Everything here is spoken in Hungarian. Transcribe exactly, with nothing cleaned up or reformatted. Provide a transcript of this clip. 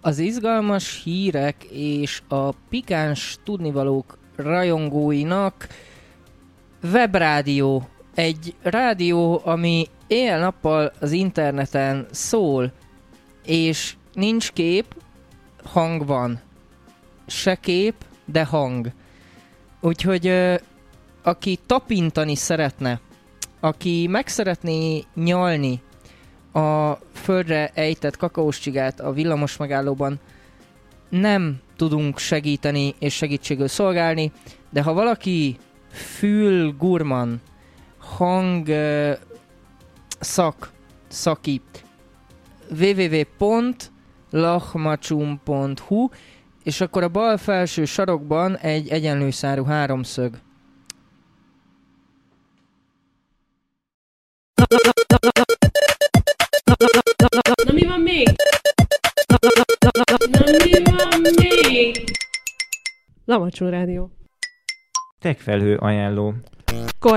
Az izgalmas hírek és a pikáns tudnivalók rajongóinak webrádió. Egy rádió, ami éjjel-nappal az interneten szól, és nincs kép, hang van. Se kép, de hang. Úgyhogy ö, aki tapintani szeretne, aki meg szeretné nyalni a földre ejtett kakaós csigát a villamos megállóban, nem tudunk segíteni és segítségül szolgálni, de ha valaki fülgurman, hang uh, szak, szaki, double-u double-u double-u pont lachmachum pont hu, és akkor a bal felső sarokban egy egyenlő szárú háromszög. Na mi van még? Na mi van még? Lamacsó Rádió. Techfelhő ajánló.